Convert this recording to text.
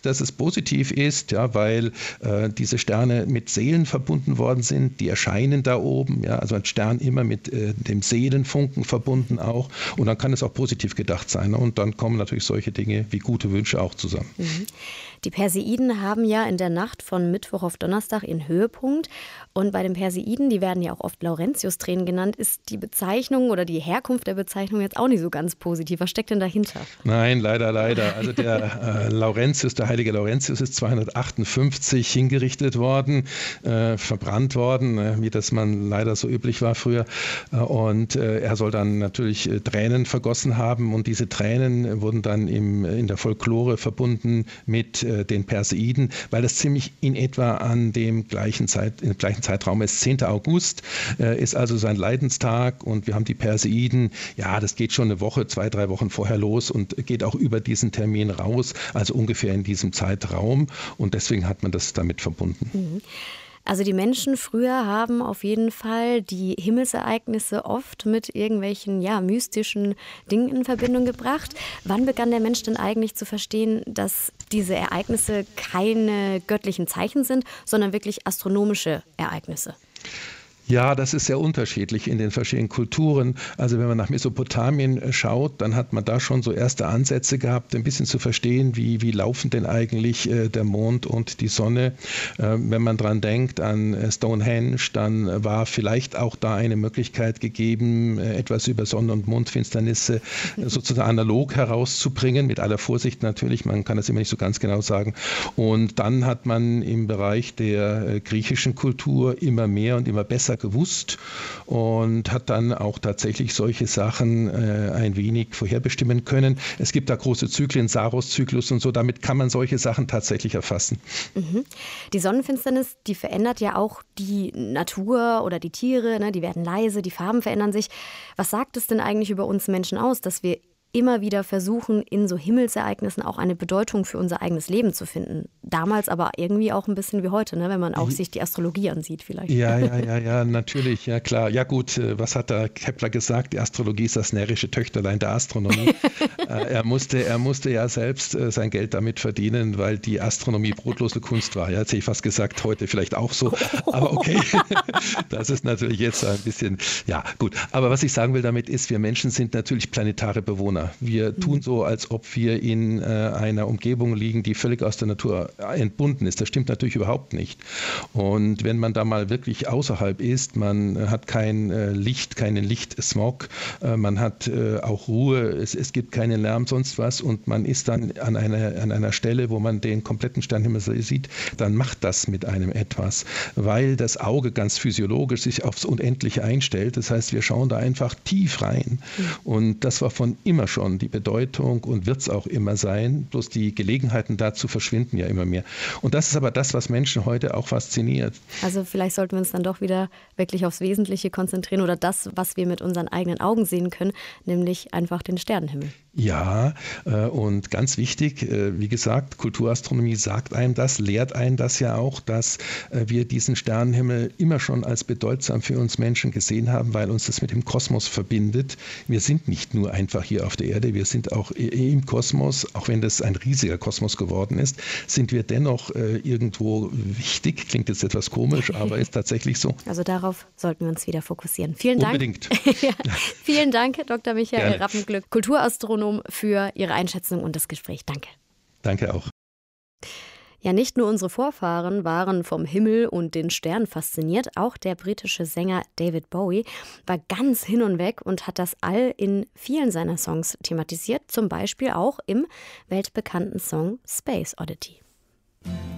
dass es positiv ist, ja, weil diese Sterne mit Seelen verbunden worden sind, die erscheinen da oben, ja, also ein Stern immer mit dem Seelenfunken verbunden auch, und dann kann es auch positiv gedacht sein, ne? Und dann kommen natürlich solche Dinge wie gute Wünsche auch zusammen. Mhm. Die Perseiden haben ja in der Nacht von Mittwoch auf Donnerstag ihren Höhepunkt. Und bei den Perseiden, die werden ja auch oft Laurentius-Tränen genannt, ist die Bezeichnung oder die Herkunft der Bezeichnung jetzt auch nicht so ganz positiv. Was steckt denn dahinter? Nein, leider. Also der Laurentius, der heilige Laurentius ist 258 hingerichtet worden, verbrannt worden, wie das man leider so üblich war früher. Und er soll dann natürlich Tränen vergossen haben, und diese Tränen wurden dann in der Folklore verbunden mit den Perseiden, weil das ziemlich in etwa an dem gleichen Zeitraum ist. 10. August ist also sein Leidenstag, und wir haben die Perseiden, ja, das geht schon eine Woche, 2-3 Wochen vorher los und geht auch über diesen Termin raus, also ungefähr in diesem Zeitraum, und deswegen hat man das damit verbunden. Mhm. Also die Menschen früher haben auf jeden Fall die Himmelsereignisse oft mit irgendwelchen mystischen Dingen in Verbindung gebracht. Wann begann der Mensch denn eigentlich zu verstehen, dass diese Ereignisse keine göttlichen Zeichen sind, sondern wirklich astronomische Ereignisse? Ja, das ist sehr unterschiedlich in den verschiedenen Kulturen. Also wenn man nach Mesopotamien schaut, dann hat man da schon so erste Ansätze gehabt, ein bisschen zu verstehen, wie laufen denn eigentlich der Mond und die Sonne. Wenn man dran denkt an Stonehenge, dann war vielleicht auch da eine Möglichkeit gegeben, etwas über Sonne- und Mondfinsternisse sozusagen analog herauszubringen, mit aller Vorsicht natürlich, man kann das immer nicht so ganz genau sagen. Und dann hat man im Bereich der griechischen Kultur immer mehr und immer besser gewusst und hat dann auch tatsächlich solche Sachen ein wenig vorherbestimmen können. Es gibt da große Zyklen, Saros-Zyklus und so, damit kann man solche Sachen tatsächlich erfassen. Mhm. Die Sonnenfinsternis, die verändert ja auch die Natur oder die Tiere, ne? Die werden leise, die Farben verändern sich. Was sagt es denn eigentlich über uns Menschen aus, dass wir immer wieder versuchen, in so Himmelsereignissen auch eine Bedeutung für unser eigenes Leben zu finden? Damals aber irgendwie auch ein bisschen wie heute, ne? Wenn man auch sich die Astrologie ansieht vielleicht. Ja, natürlich, ja klar. Ja gut, was hat da Kepler gesagt? Die Astrologie ist das närrische Töchterlein der Astronomie. Er musste ja selbst sein Geld damit verdienen, weil die Astronomie brotlose Kunst war. Ja, jetzt hätte ich fast gesagt, heute vielleicht auch so. Aber okay, das ist natürlich jetzt ein bisschen, ja gut. Aber was ich sagen will damit ist, wir Menschen sind natürlich planetare Bewohner. Wir tun so, als ob wir in einer Umgebung liegen, die völlig aus der Natur entbunden ist. Das stimmt natürlich überhaupt nicht. Und wenn man da mal wirklich außerhalb ist, man hat kein Licht, keinen Lichtsmog, man hat auch Ruhe, es gibt keinen Lärm, sonst was, und man ist dann an einer Stelle, wo man den kompletten Sternenhimmel sieht, dann macht das mit einem etwas, weil das Auge ganz physiologisch sich aufs Unendliche einstellt. Das heißt, wir schauen da einfach tief rein. Und das war von immer schon die Bedeutung und wird es auch immer sein, bloß die Gelegenheiten dazu verschwinden ja immer mehr. Und das ist aber das, was Menschen heute auch fasziniert. Also vielleicht sollten wir uns dann doch wieder wirklich aufs Wesentliche konzentrieren oder das, was wir mit unseren eigenen Augen sehen können, nämlich einfach den Sternenhimmel. Ja, und ganz wichtig, wie gesagt, Kulturastronomie sagt einem das, lehrt einem das ja auch, dass wir diesen Sternenhimmel immer schon als bedeutsam für uns Menschen gesehen haben, weil uns das mit dem Kosmos verbindet. Wir sind nicht nur einfach hier auf der Erde, wir sind auch im Kosmos, auch wenn das ein riesiger Kosmos geworden ist, sind wir dennoch irgendwo wichtig. Klingt jetzt etwas komisch, aber ist tatsächlich so. Also darauf sollten wir uns wieder fokussieren. Vielen Dank. Unbedingt. Ja, vielen Dank, Dr. Michael Rappenglück, Kulturastronom, für Ihre Einschätzung und das Gespräch. Danke. Danke auch. Ja, nicht nur unsere Vorfahren waren vom Himmel und den Sternen fasziniert, auch der britische Sänger David Bowie war ganz hin und weg und hat das All in vielen seiner Songs thematisiert, zum Beispiel auch im weltbekannten Song Space Oddity.